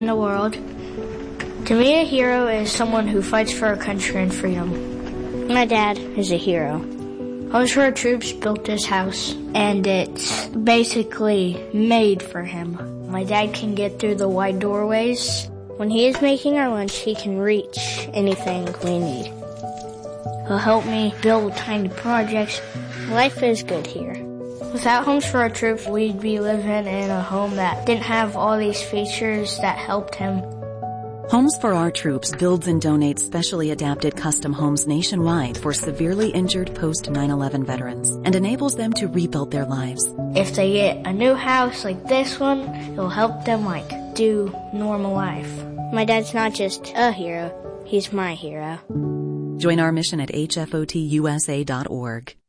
in the world. To me, a hero is someone who fights for our country and freedom. My dad is a hero. Homes for Our Troops built this house, and it's basically made for him. My dad can get through the wide doorways. When he is making our lunch, he can reach anything we need. He'll help me build tiny projects. Life is good here. Without Homes for Our Troops, we'd be living in a home that didn't have all these features that helped him. Homes for Our Troops builds and donates specially adapted custom homes nationwide for severely injured post-9/11 veterans and enables them to rebuild their lives. If they get a new house like this one, it'll help them do normal life. My dad's not just a hero, he's my hero. Join our mission at hfotusa.org.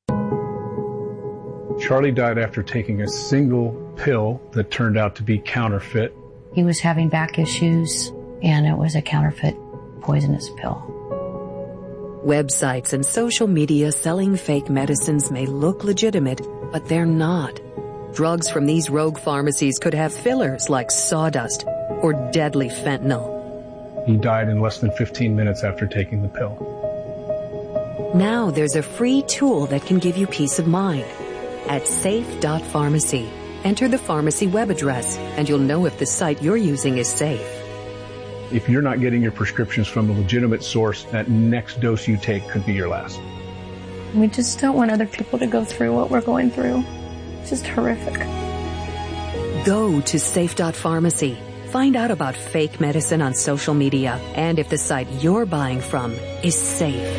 Charlie died after taking a single pill that turned out to be counterfeit. He was having back issues, and it was a counterfeit poisonous pill. Websites and social media selling fake medicines may look legitimate, but they're not. Drugs from these rogue pharmacies could have fillers like sawdust or deadly fentanyl. He died in less than 15 minutes after taking the pill. Now there's a free tool that can give you peace of mind. At safe.pharmacy, enter the pharmacy web address, and you'll know if the site you're using is safe. If you're not getting your prescriptions from a legitimate source, that next dose you take could be your last. We just don't want other people to go through what we're going through. It's just horrific. Go to safe.pharmacy. Find out about fake medicine on social media and if the site you're buying from is safe.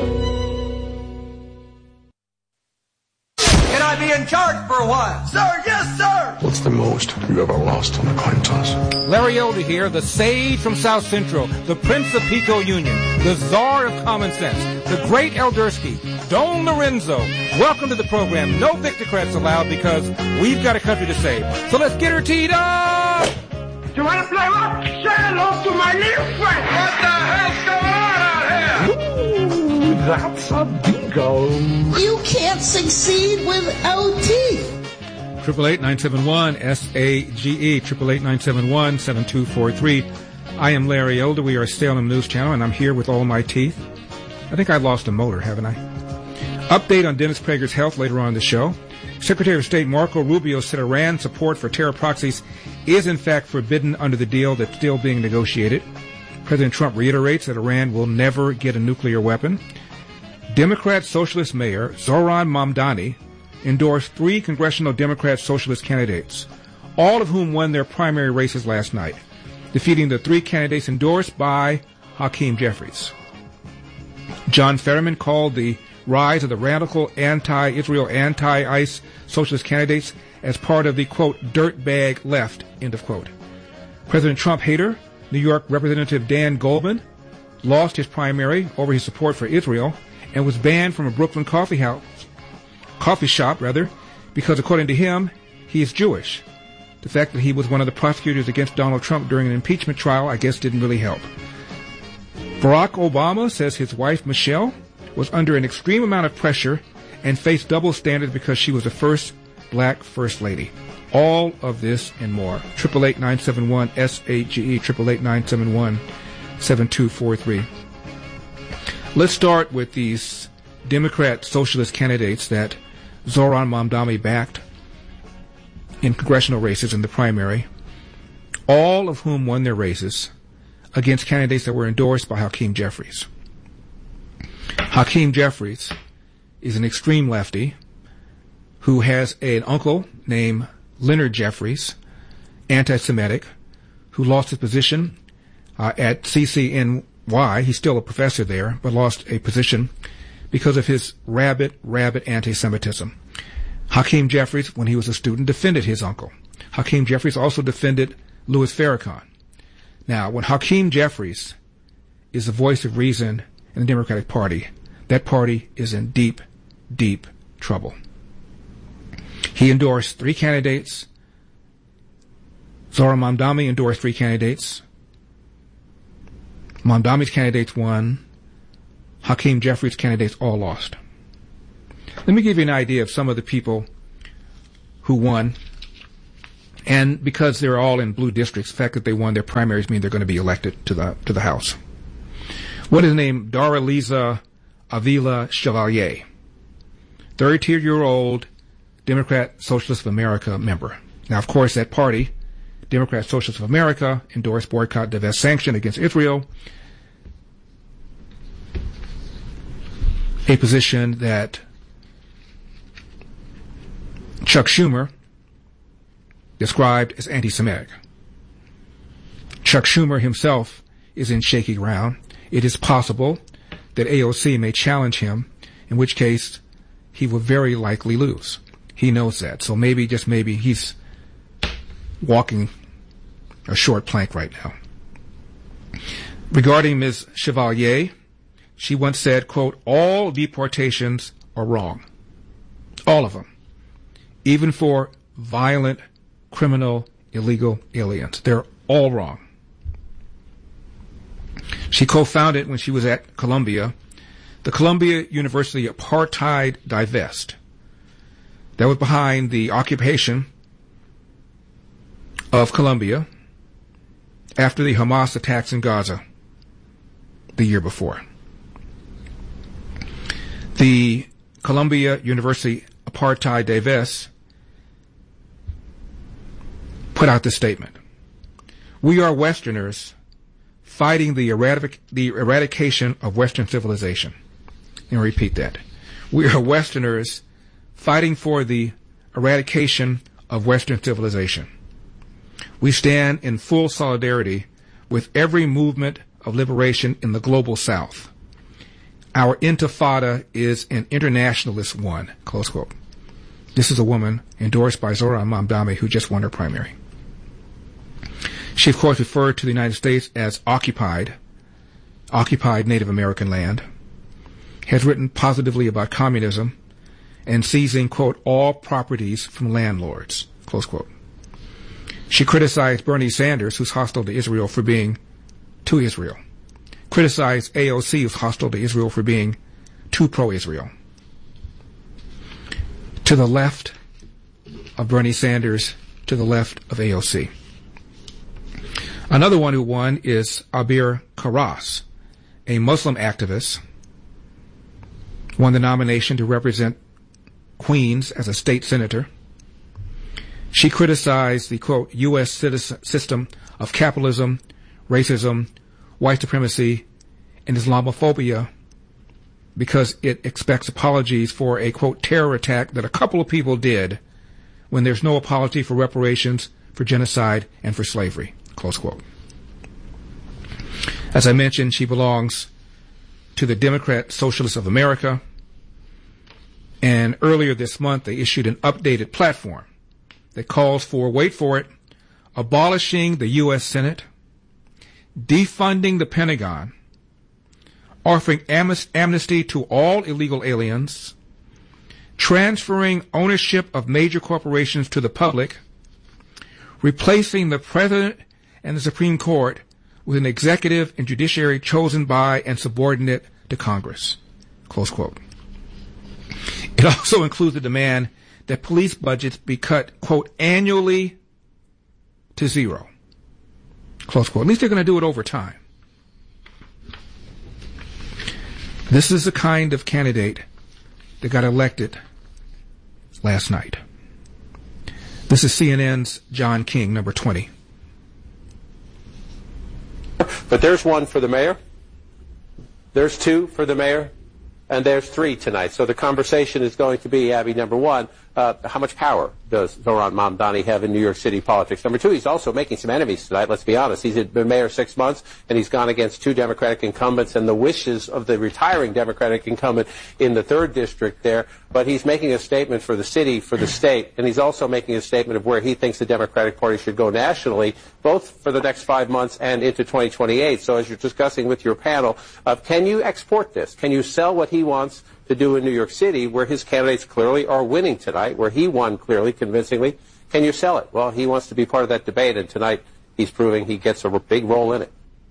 Can I be in charge for a while? Sir, yes, sir! What's the most you ever lost on a coin toss? Larry Elder here, the sage from South Central, the Prince of Pico Union, the Czar of Common Sense, the great Eldersky, Don Lorenzo. Welcome to the program. No Victocrats allowed because we've got a country to save. So let's get her teed up! You want to play what? Say hello to my new friend! What the hell's going on out here? Ooh, that's a bingo. You can't succeed without teeth. 888-971-SAGE, 888-971-7243. I am Larry Elder. We are Salem News Channel, and I'm here with all my teeth. I think I lost a molar, haven't I? Update on Dennis Prager's health later on in the show. Secretary of State Marco Rubio said Iran's support for terror proxies is in fact forbidden under the deal that's still being negotiated. President Trump reiterates that Iran will never get a nuclear weapon. Democrat Socialist Mayor Zohran Mamdani endorsed 3 congressional Democrat Socialist candidates, all of whom won their primary races last night, defeating the 3 candidates endorsed by Hakeem Jeffries. John Fetterman called the rise of the radical anti-Israel, anti-ICE socialist candidates as part of the, quote, dirtbag left, end of quote. President Trump hater, New York Representative Dan Goldman, lost his primary over his support for Israel and was banned from a Brooklyn coffee shop, because according to him, he is Jewish. The fact that he was one of the prosecutors against Donald Trump during an impeachment trial, I guess, didn't really help. Barack Obama says his wife, Michelle, was under an extreme amount of pressure and faced double standards because she was the first black first lady. All of this and more. 888-971-SAGE, 888-971-7243. Let's start with these Democrat socialist candidates that Zohran Mamdani backed in congressional races in the primary, all of whom won their races against candidates that were endorsed by Hakeem Jeffries. Hakeem Jeffries is an extreme lefty who has an uncle named Leonard Jeffries, anti-Semitic, who lost his position at CCNY. He's still a professor there, but lost a position because of his rabid anti-Semitism. Hakeem Jeffries, when he was a student, defended his uncle. Hakeem Jeffries also defended Louis Farrakhan. Now, when Hakeem Jeffries is the voice of reason in the Democratic Party, that party is in deep, deep trouble. He endorsed 3 candidates. Zohran Mamdani endorsed 3 candidates. Mamdani's candidates won. Hakeem Jeffries' candidates all lost. Let me give you an idea of some of the people who won And because they're all in blue districts, the fact that they won their primaries means they're going to be elected to the House. What is named Doraliza Avila Chevalier, 32-year-old Democrat Socialist of America member. Now, of course, that party, Democrat Socialist of America, endorsed boycott, divest, sanction against Israel, a position that Chuck Schumer described as anti-Semitic. Chuck Schumer himself is in shaky ground. It is possible that AOC may challenge him, in which case he will very likely lose. He knows that. So maybe, just maybe, he's walking a short plank right now. Regarding Ms. Chevalier, she once said, quote, all deportations are wrong. All of them. Even for violent, criminal, illegal aliens. They're all wrong. She co-founded, when she was at Columbia, the Columbia University Apartheid Divest. That was behind the occupation of Columbia after the Hamas attacks in Gaza the year before. The Columbia University Apartheid Divest put out this statement. We are Westerners fighting the eradication of Western civilization. And repeat that. We are Westerners fighting for the eradication of Western civilization. We stand in full solidarity with every movement of liberation in the global South. Our intifada is an internationalist one, close quote. This is a woman endorsed by Zohran Mamdani, who just won her primary. She, of course, referred to the United States as occupied Native American land, has written positively about communism, and seizing, quote, all properties from landlords, close quote. She criticized Bernie Sanders, who's hostile to Israel, for being to Israel. Criticized AOC, who's hostile to Israel, for being too pro-Israel. To the left of Bernie Sanders, to the left of AOC. Another one who won is Abir Karas, a Muslim activist, won the nomination to represent Queens as a state senator. She criticized the, quote, U.S. system of capitalism, racism, white supremacy, and Islamophobia because it expects apologies for a, quote, terror attack that a couple of people did when there's no apology for reparations, for genocide, and for slavery, close quote. As I mentioned, she belongs to the Democrat Socialists of America, and earlier this month they issued an updated platform that calls for, wait for it, abolishing the U.S. Senate, defunding the Pentagon, offering amnesty to all illegal aliens, transferring ownership of major corporations to the public, replacing the President and the Supreme Court with an executive and judiciary chosen by and subordinate to Congress, close quote. It also includes a demand that police budgets be cut, quote, annually to zero, close quote. At least they're going to do it over time. This is the kind of candidate that got elected last night. This is CNN's John King, number 20. But there's one for the mayor, there's two for the mayor, and there's three tonight. So the conversation is going to be, Abby, number one, how much power does Zohran Mamdani have in New York City politics? Number two, he's also making some enemies tonight, let's be honest. He's been mayor 6 months, and he's gone against two Democratic incumbents and the wishes of the retiring Democratic incumbent in the 3rd district there. But he's making a statement for the city, for the state, and he's also making a statement of where he thinks the Democratic Party should go nationally, both for the next 5 months and into 2028. So as you're discussing with your panel, can you export this? Can you sell what he wants to do in New York City, where his candidates clearly are winning tonight, where he won clearly, convincingly? Can you sell it? Well, he wants to be part of that debate, and tonight he's proving he gets a big role in it.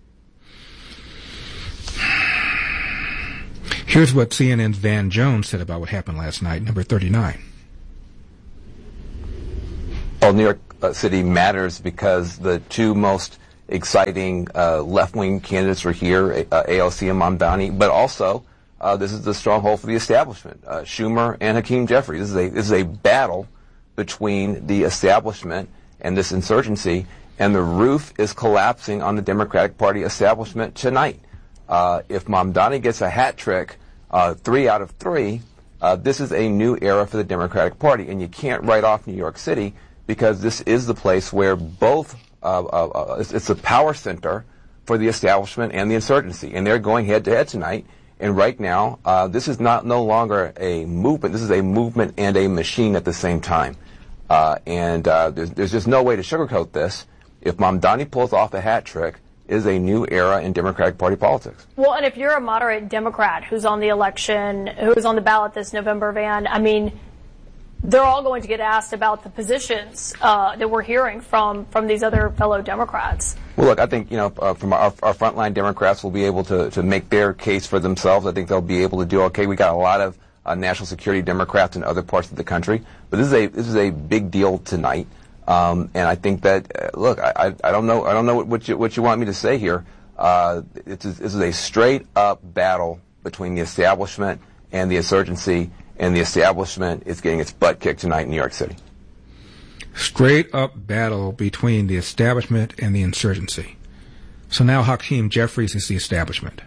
Here's what CNN's Van Jones said about what happened last night, number 39. Well, New York City matters because the two most exciting left-wing candidates are here, AOC and Mamdani, but also this is the stronghold for the establishment, Schumer and Hakeem Jeffries. This is a battle between the establishment and this insurgency, and the roof is collapsing on the Democratic Party establishment tonight. If Mamdani gets a hat trick, 3 out of 3, this is a new era for the Democratic Party, and you can't write off New York City because this is the place where both it's a power center for the establishment and the insurgency, and they're going head-to-head tonight. And right now, this is no longer a movement. This is a movement and a machine at the same time. There's just no way to sugarcoat this. If Mamdani pulls off the hat trick, it is a new era in Democratic Party politics. Well, and if you're a moderate Democrat who's on the election, who's on the ballot this November, Van, I mean, they're all going to get asked about the positions that we're hearing from these other fellow Democrats. Well, look, I think, from our frontline Democrats will be able to make their case for themselves. I think they'll be able to do okay. We got a lot of national security Democrats in other parts of the country, but this is a big deal tonight. And I think that, look, I don't know what you want me to say here. This is a straight up battle between the establishment and the insurgency, and the establishment is getting its butt kicked tonight in New York City. Straight up battle between the establishment and the insurgency. So now Hakeem Jeffries is the establishment.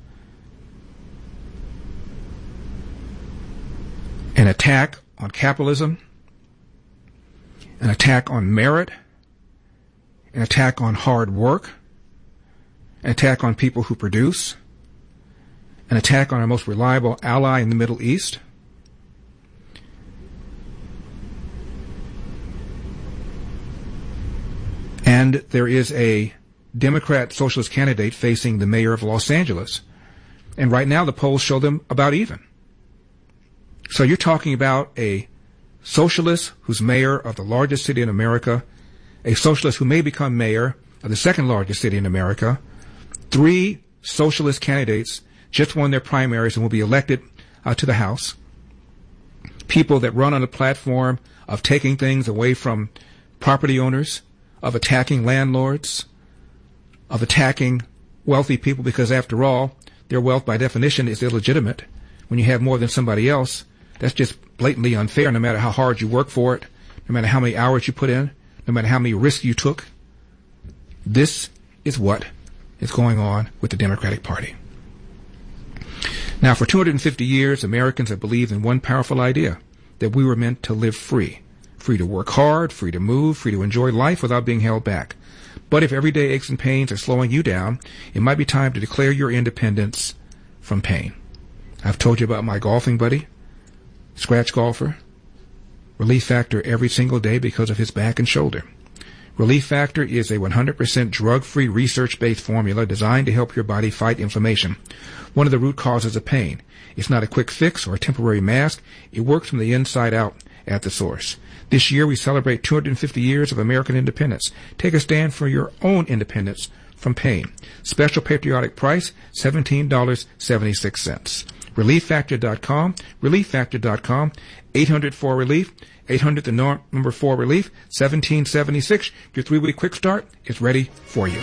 An attack on capitalism, an attack on merit, an attack on hard work, an attack on people who produce, an attack on our most reliable ally in the Middle East. And there is a Democrat socialist candidate facing the mayor of Los Angeles. And right now the polls show them about even. So you're talking about a socialist who's mayor of the largest city in America, a socialist who may become mayor of the second largest city in America. 3 socialist candidates just won their primaries and will be elected to the House. People that run on a platform of taking things away from property owners, of attacking landlords, of attacking wealthy people, because after all, their wealth by definition is illegitimate. When you have more than somebody else, that's just blatantly unfair, no matter how hard you work for it, no matter how many hours you put in, no matter how many risks you took. This is what is going on with the Democratic Party. Now, for 250 years, Americans have believed in one powerful idea, that we were meant to live free. Free to work hard, free to move, free to enjoy life without being held back. But if everyday aches and pains are slowing you down, it might be time to declare your independence from pain. I've told you about my golfing buddy, scratch golfer, Relief Factor every single day because of his back and shoulder. Relief Factor is a 100% drug-free, research-based formula designed to help your body fight inflammation, one of the root causes of pain. It's not a quick fix or a temporary mask. It works from the inside out at the source. This year we celebrate 250 years of American independence. Take a stand for your own independence from pain. Special patriotic price, $17.76. ReliefFactor.com, ReliefFactor.com, 800-4-RELIEF, 800 the number 4-RELIEF, 1776. Your 3-week quick start is ready for you.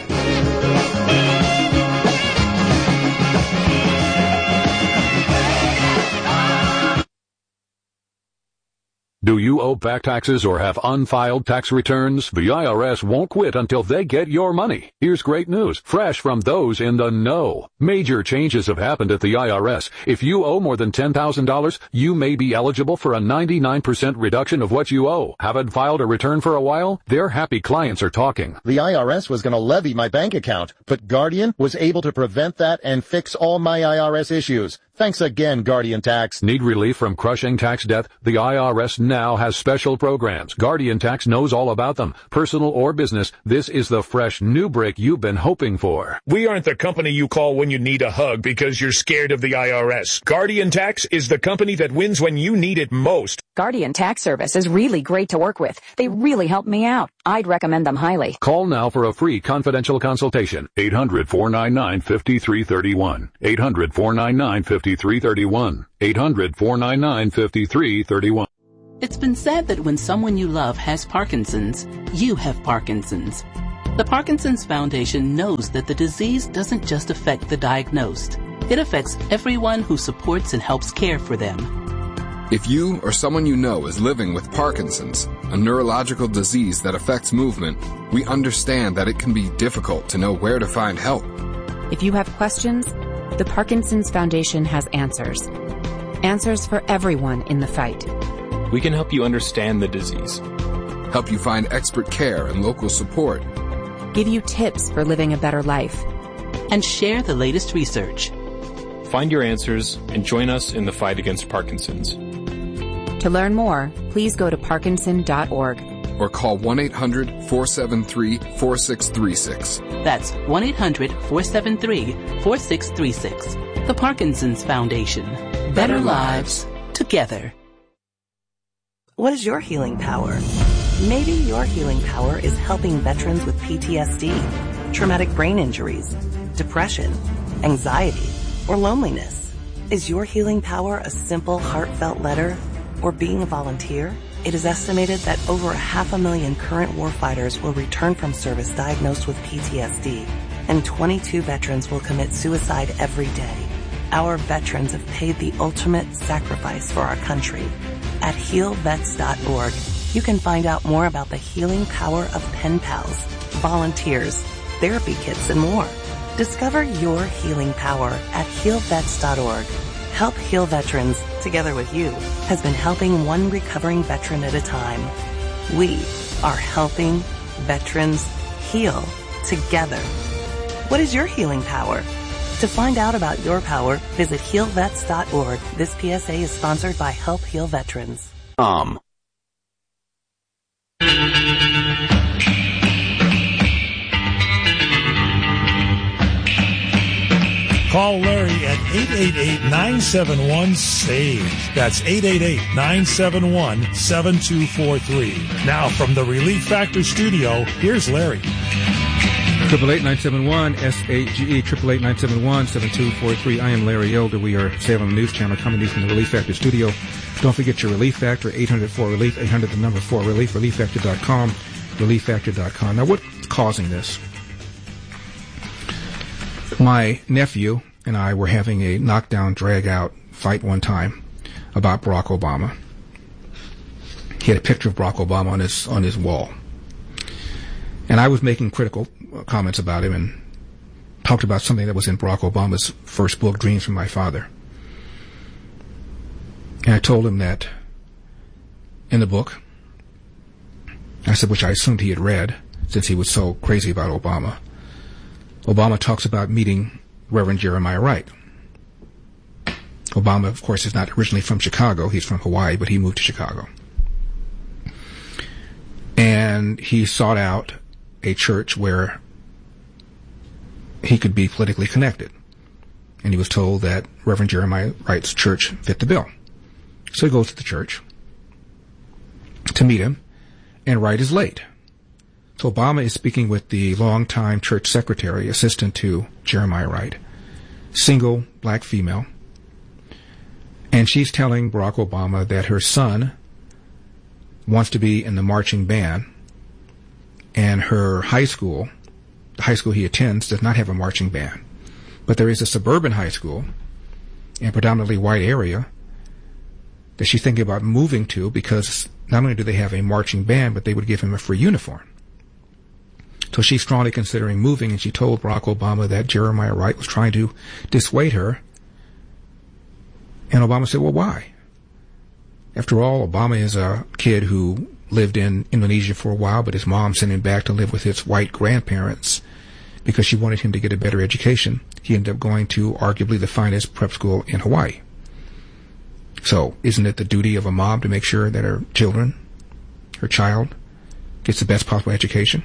Do you owe back taxes or have unfiled tax returns? The IRS won't quit until they get your money. Here's great news, fresh from those in the know. Major changes have happened at the IRS. If you owe more than $10,000, you may be eligible for a 99% reduction of what you owe. Haven't filed a return for a while? Their happy clients are talking. The IRS was going to levy my bank account, but Guardian was able to prevent that and fix all my IRS issues. Thanks again, Guardian Tax. Need relief from crushing tax debt? The IRS now has special programs. Guardian Tax knows all about them. Personal or business, this is the fresh new break you've been hoping for. We aren't the company you call when you need a hug because you're scared of the IRS. Guardian Tax is the company that wins when you need it most. Guardian Tax Service is really great to work with. They really helped me out. I'd recommend them highly. Call now for a free confidential consultation. 800-499-5331. 800-499-5331. 800-499-5331. It's been said that when someone you love has Parkinson's, you have Parkinson's. The Parkinson's Foundation knows that the disease doesn't just affect the diagnosed. It affects everyone who supports and helps care for them. If you or someone you know is living with Parkinson's, a neurological disease that affects movement, we understand that it can be difficult to know where to find help. If you have questions, the Parkinson's Foundation has answers. Answers for everyone in the fight. We can help you understand the disease. Help you find expert care and local support. Give you tips for living a better life. And share the latest research. Find your answers and join us in the fight against Parkinson's. To learn more, please go to parkinson.org. Or call 1-800-473-4636. That's 1-800-473-4636. The Parkinson's Foundation. Better lives together. What is your healing power? Maybe your healing power is helping veterans with PTSD, traumatic brain injuries, depression, anxiety, or loneliness. Is your healing power a simple, heartfelt letter or being a volunteer? It is estimated that over 500,000 current warfighters will return from service diagnosed with PTSD, and 22 veterans will commit suicide every day. Our veterans have paid the ultimate sacrifice for our country. At healvets.org, you can find out more about the healing power of pen pals, volunteers, therapy kits, and more. Discover your healing power at healvets.org. Help Heal Veterans, together with you, has been helping one recovering veteran at a time. We are helping veterans heal together. What is your healing power? To find out about your power, visit healvets.org. This PSA is sponsored by Help Heal Veterans. Call Larry at 888-971-SAGE. That's 888-971-7243. Now from the Relief Factor studio, here's Larry. 888-971-SAGE, 888-971-7243. I am Larry Elder. We are Salem News Channel coming to you from the Relief Factor studio. Don't forget your Relief Factor, 800-4RELIEF, 800 the number 4RELIEF, ReliefFactor.com, ReliefFactor.com. Now, what's causing this? My nephew and I were having a knockdown, drag-out fight one time about Barack Obama. He had a picture of Barack Obama on his wall. And I was making critical comments about him and talked about something that was in Barack Obama's first book, Dreams from My Father. And I told him that in the book, I said, which I assumed he had read since he was so crazy about Obama, Obama talks about meeting Reverend Jeremiah Wright. Obama, of course, is not originally from Chicago. He's from Hawaii, but he moved to Chicago. And he sought out a church where he could be politically connected. And he was told that Reverend Jeremiah Wright's church fit the bill. So he goes to the church to meet him, and Wright is late. So Obama is speaking with the longtime church secretary, assistant to Jeremiah Wright, single black female, and she's telling Barack Obama that her son wants to be in the marching band, and her high school, the high school he attends, does not have a marching band. But there is a suburban high school, in a predominantly white area, that she's thinking about moving to because not only do they have a marching band, but they would give him a free uniform. So she's strongly considering moving, and she told Barack Obama that Jeremiah Wright was trying to dissuade her. And Obama said, well, why? After all, Obama is a kid who lived in Indonesia for a while, but his mom sent him back to live with his white grandparents because she wanted him to get a better education. He ended up going to arguably the finest prep school in Hawaii. So isn't it the duty of a mom to make sure that her child, gets the best possible education?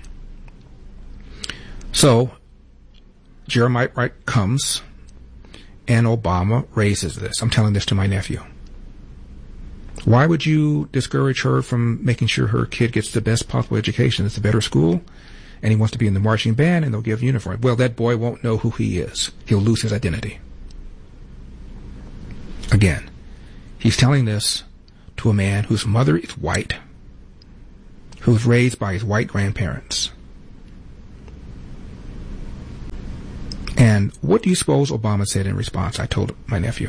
So Jeremiah Wright comes, and Obama raises this. I'm telling this to my nephew. Why would you discourage her from making sure her kid gets the best possible education? It's a better school, and he wants to be in the marching band, and they'll give uniform. Well, that boy won't know who he is. He'll lose his identity. Again, he's telling this to a man whose mother is white, who was raised by his white grandparents. And what do you suppose Obama said in response? I told my nephew.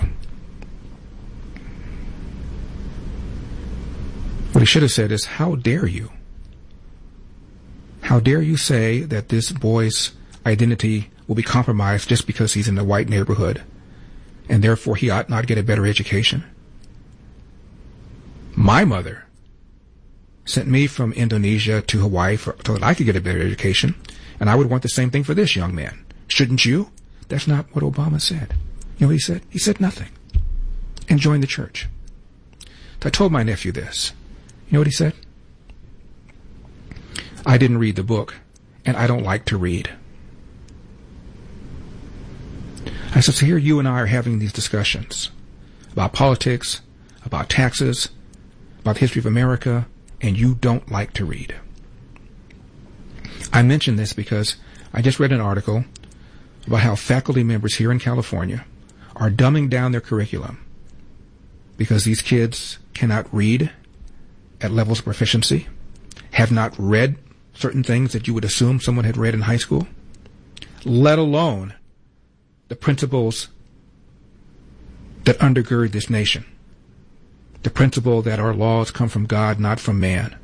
What he should have said is, how dare you? How dare you say that this boy's identity will be compromised just because he's in a white neighborhood, and therefore he ought not get a better education? My mother sent me from Indonesia to Hawaii so that I could get a better education, and I would want the same thing for this young man. Shouldn't you? That's not what Obama said. You know what he said? He said nothing. And joined the church. So I told my nephew this. You know what he said? I didn't read the book, and I don't like to read. I said, so here you and I are having these discussions about politics, about taxes, about the history of America, and you don't like to read. I mention this because I just read an article about how faculty members here in California are dumbing down their curriculum because these kids cannot read at levels of proficiency, have not read certain things that you would assume someone had read in high school, let alone the principles that undergird this nation. The principle that our laws come from God, not from man.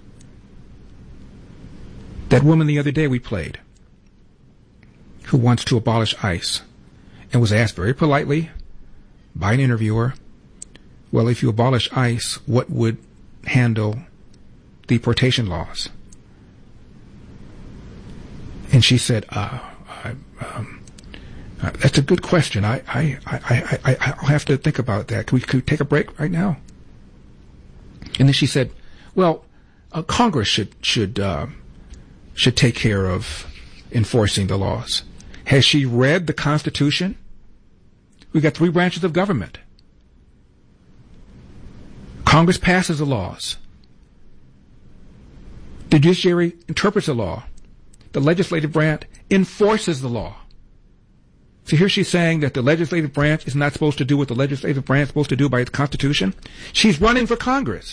That woman the other day we played, who wants to abolish ICE, and was asked very politely by an interviewer, well, if you abolish ICE, what would handle deportation laws? And she said, that's a good question. I'll have to think about that. Could we take a break right now? And then she said, well, Congress should take care of enforcing the laws. Has she read the Constitution? We've got 3 branches of government. Congress passes the laws. The judiciary interprets the law. The legislative branch enforces the law. So here she's saying that the legislative branch is not supposed to do what the legislative branch is supposed to do by its Constitution. She's running for Congress.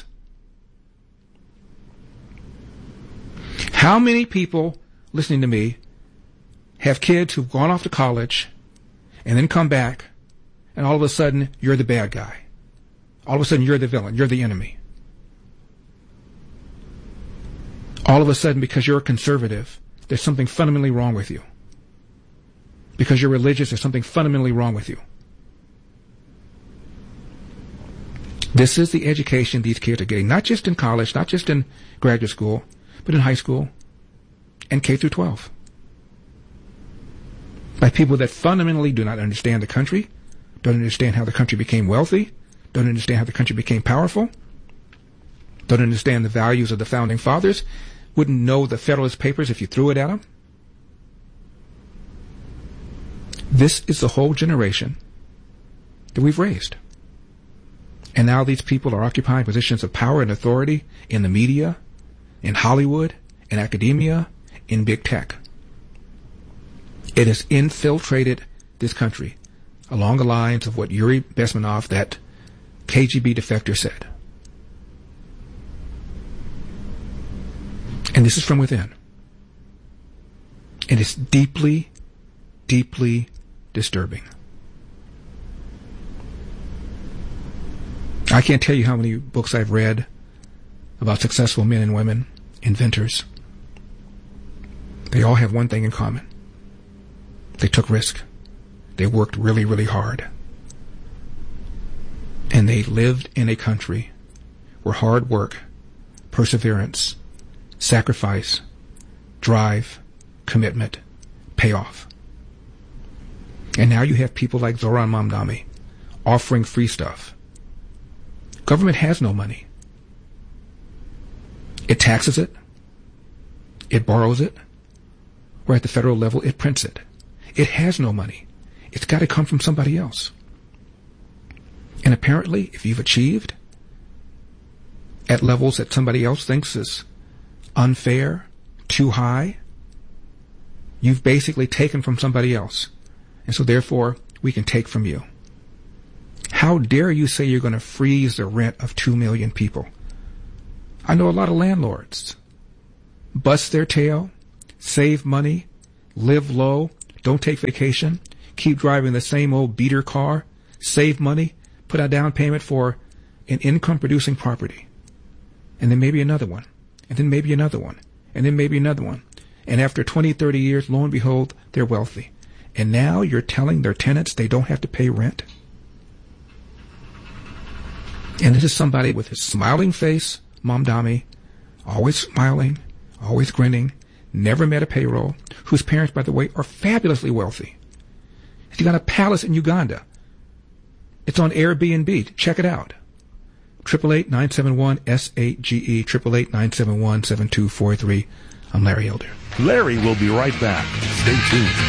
How many people listening to me have kids who've gone off to college and then come back, and all of a sudden you're the bad guy? All of a sudden you're the villain. You're the enemy. All of a sudden, because you're a conservative, there's something fundamentally wrong with you. Because you're religious, there's something fundamentally wrong with you. This is the education these kids are getting, not just in college, not just in graduate school, but in high school and K through 12. By people that fundamentally do not understand the country, don't understand how the country became wealthy, don't understand how the country became powerful, don't understand the values of the founding fathers, wouldn't know the Federalist Papers if you threw it at them. This is the whole generation that we've raised. And now these people are occupying positions of power and authority in the media, in Hollywood, in academia, in big tech. It has infiltrated this country along the lines of what Yuri Bezmenov, that KGB defector, said. And this is from within. And it's deeply, deeply disturbing. I can't tell you how many books I've read about successful men and women, inventors. They all have one thing in common. They took risk. They worked really, really hard. And they lived in a country where hard work, perseverance, sacrifice, drive, commitment pay off. And now you have people like Zoran Mamdani offering free stuff. Government has no money. It taxes it. It borrows it. Or at the federal level, it prints it. It has no money. It's got to come from somebody else. And apparently, if you've achieved at levels that somebody else thinks is unfair, too high, you've basically taken from somebody else. And so therefore, we can take from you. How dare you say you're going to freeze the rent of 2 million people? I know a lot of landlords. Bust their tail, save money, live low, don't take vacation, keep driving the same old beater car, save money, put a down payment for an income-producing property. And then maybe another one. And then maybe another one. And then maybe another one. And after 20, 30 years, lo and behold, they're wealthy. And now you're telling their tenants they don't have to pay rent? And this is somebody with his smiling face, Mamdani, always smiling, always grinning, never met a payroll, whose parents, by the way, are fabulously wealthy. He's got a palace in Uganda. It's on Airbnb. Check it out. 888-971-SAGE, 888-971-7243. I'm Larry Elder. Larry will be right back. Stay tuned.